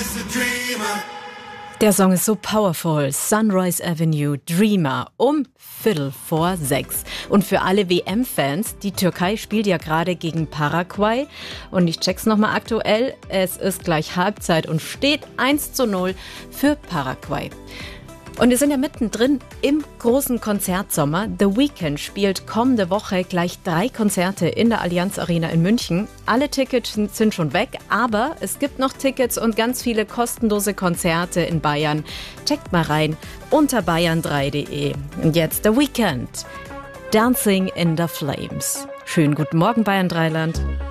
Der Song ist so powerful. Sunrise Avenue, Dreamer, um 5:45. Und für alle WM-Fans, die Türkei spielt ja gerade gegen Paraguay. Und ich check's nochmal aktuell, es ist gleich Halbzeit und steht 1:0 für Paraguay. Und wir sind ja mittendrin im großen Konzertsommer. The Weeknd spielt kommende Woche gleich 3 Konzerte in der Allianz Arena in München. Alle Tickets sind schon weg, aber es gibt noch Tickets und ganz viele kostenlose Konzerte in Bayern. Checkt mal rein unter bayern3.de. Und jetzt The Weeknd. Dancing in the Flames. Schönen guten Morgen, Bayern 3 Land.